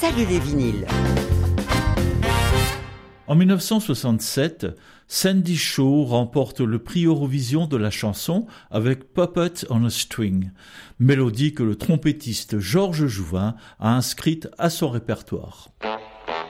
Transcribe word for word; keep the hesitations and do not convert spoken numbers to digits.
Salut les vinyles. En dix-neuf cent soixante-sept, Sandy Shaw remporte le prix Eurovision de la chanson avec Puppet on a String, mélodie que le trompettiste Georges Jouvin a inscrite à son répertoire.